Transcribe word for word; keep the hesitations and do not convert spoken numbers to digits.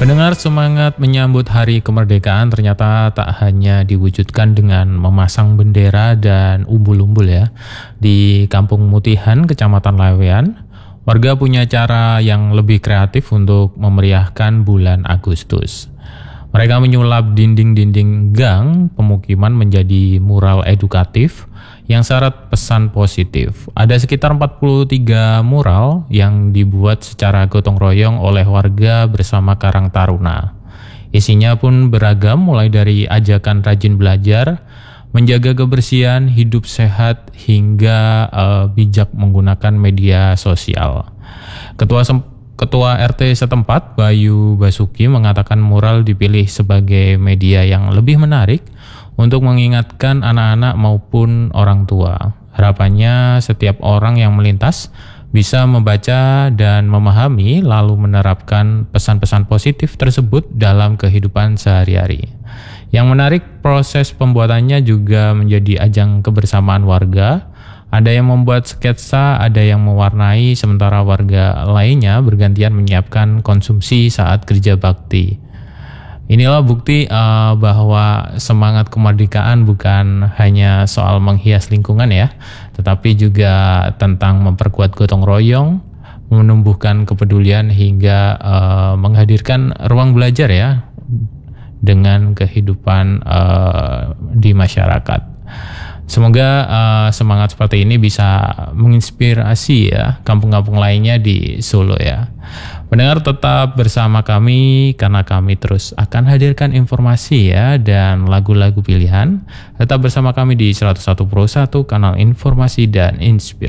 Pendengar, semangat menyambut Hari Kemerdekaan ternyata tak hanya diwujudkan dengan memasang bendera dan umbul-umbul ya. Di Kampung Mutihan, Kecamatan Lawean, warga punya cara yang lebih kreatif untuk memeriahkan bulan Agustus. Mereka menyulap dinding-dinding gang pemukiman menjadi mural edukatif yang syarat pesan positif. Ada sekitar empat puluh tiga mural yang dibuat secara gotong royong oleh warga bersama Karang Taruna. Isinya pun beragam, mulai dari ajakan rajin belajar, menjaga kebersihan, hidup sehat, hingga uh, bijak menggunakan media sosial. Ketua Sem- Ketua R T setempat, Bayu Basuki, mengatakan mural dipilih sebagai media yang lebih menarik untuk mengingatkan anak-anak maupun orang tua. Harapannya setiap orang yang melintas bisa membaca dan memahami lalu menerapkan pesan-pesan positif tersebut dalam kehidupan sehari-hari. Yang menarik, proses pembuatannya juga menjadi ajang kebersamaan warga. Ada yang membuat sketsa, ada yang mewarnai, sementara warga lainnya bergantian menyiapkan konsumsi saat kerja bakti. Inilah bukti uh, bahwa semangat kemerdekaan bukan hanya soal menghias lingkungan ya, tetapi juga tentang memperkuat gotong royong, menumbuhkan kepedulian, hingga uh, menghadirkan ruang belajar ya dengan kehidupan uh, di masyarakat. Semoga uh, semangat seperti ini bisa menginspirasi ya kampung-kampung lainnya di Solo ya. Pendengar, tetap bersama kami karena kami terus akan hadirkan informasi ya dan lagu-lagu pilihan. Tetap bersama kami di seratus satu koma satu kanal informasi dan inspirasi.